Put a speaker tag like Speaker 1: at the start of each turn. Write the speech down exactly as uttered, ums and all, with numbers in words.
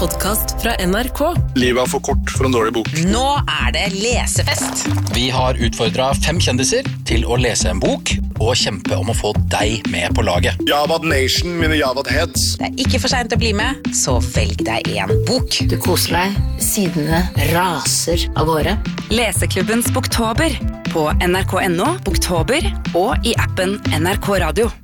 Speaker 1: podcast fra N R K.
Speaker 2: Livet er for kort for en dårlig bok.
Speaker 3: Nå er det lesefest.
Speaker 4: Vi har utfordret fem kjendiser til å lese en bok og kjempe om å få deg med på laget.
Speaker 2: Javad Nation, mine Javad Heads.
Speaker 3: Det er ikke for sent å bli med, så velg deg en bok.
Speaker 5: Du koser deg, sidene raser av gårde.
Speaker 6: Leseklubbens Boktober på N R K punktum N O, Boktober og i appen N R K Radio.